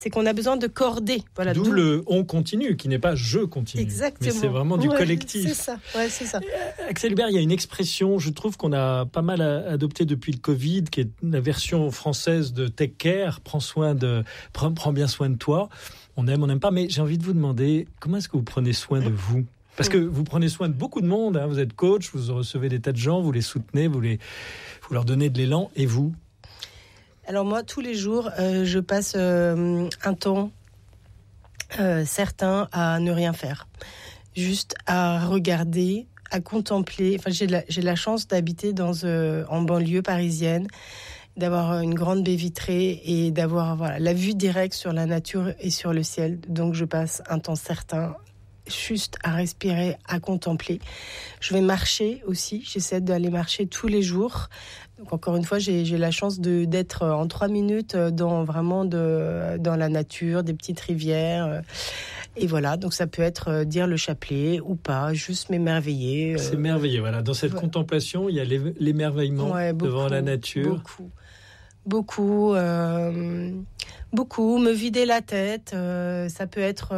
C'est qu'on a besoin de corder. Voilà, d'où le « on continue », qui n'est pas « je continue ». Exactement. Mais c'est vraiment du collectif. C'est ça. Axel Hubert, il y a une expression, je trouve qu'on a pas mal adoptée depuis le Covid, qui est la version française de « take care », prends bien soin de toi. On aime, on n'aime pas, mais j'ai envie de vous demander, comment est-ce que vous prenez soin de vous ? Parce que vous prenez soin de beaucoup de monde, hein. Vous êtes coach, vous recevez des tas de gens, vous les soutenez, vous leur donnez de l'élan, et vous ? Alors moi, tous les jours, je passe un temps certain à ne rien faire. Juste à regarder, à contempler. Enfin, j'ai la chance d'habiter en banlieue parisienne, d'avoir une grande baie vitrée et d'avoir la vue directe sur la nature et sur le ciel. Donc je passe un temps certain juste à respirer, à contempler. Je vais marcher aussi, j'essaie d'aller marcher tous les jours. Donc encore une fois, j'ai la chance d'être en 3 minutes dans la nature, des petites rivières. Et voilà, donc ça peut être dire le chapelet ou pas, juste m'émerveiller. C'est merveilleux, voilà. Dans cette contemplation, il y a l'émerveillement devant la nature. Beaucoup, me vider la tête. Ça peut être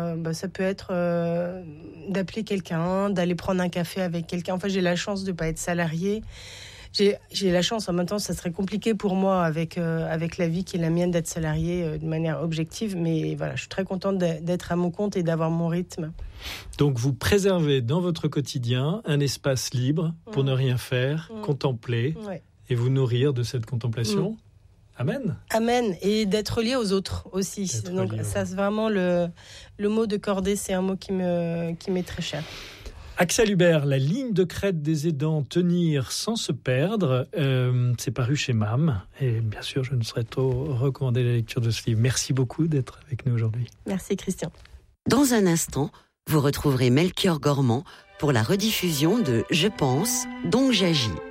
d'appeler quelqu'un, d'aller prendre un café avec quelqu'un. Enfin, j'ai la chance de pas être salariée. J'ai la chance, en même temps, ça serait compliqué pour moi avec la vie qui est la mienne d'être salariée de manière objective. Mais voilà, je suis très contente d'être à mon compte et d'avoir mon rythme. Donc, vous préservez dans votre quotidien un espace libre pour ne rien faire, contempler. Ouais. Et vous nourrir de cette contemplation. Amen. Amen. Et d'être lié aux autres aussi. Donc ça, c'est vraiment le mot de cordée, c'est un mot qui m'est très cher. Axel Hubert, la ligne de crête des aidants, tenir sans se perdre, c'est paru chez MAM. Et bien sûr, je ne saurais trop recommander la lecture de ce livre. Merci beaucoup d'être avec nous aujourd'hui. Merci Christian. Dans un instant, vous retrouverez Melchior Gormand pour la rediffusion de Je pense, donc j'agis.